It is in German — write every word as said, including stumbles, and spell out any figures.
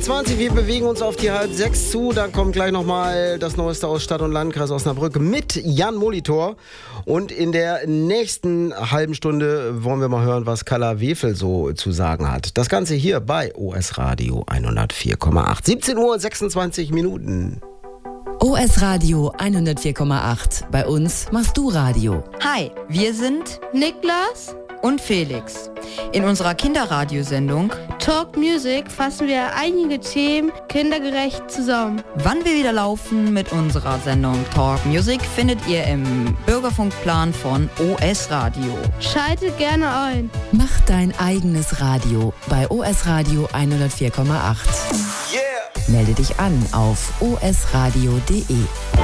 sechsundzwanzig, wir bewegen uns auf die halb sechs zu. Dann kommt gleich nochmal das Neueste aus Stadt und Landkreis Osnabrück mit Jan Molitor. Und in der nächsten halben Stunde wollen wir mal hören, was Carla Wefel so zu sagen hat. Das Ganze hier bei O S Radio hundertvier Komma acht. siebzehn Uhr sechsundzwanzig Minuten. O S Radio hundertvier Komma acht. Bei uns machst du Radio. Hi, wir sind Niklas und Felix. In unserer Kinderradiosendung Talk Music fassen wir einige Themen kindergerecht zusammen. Wann wir wieder laufen mit unserer Sendung Talk Music findet ihr im Bürgerfunkplan von O S Radio. Schaltet gerne ein. Mach dein eigenes Radio bei O S Radio hundertvier Komma acht. Yeah! Melde dich an auf o s radio punkt d e.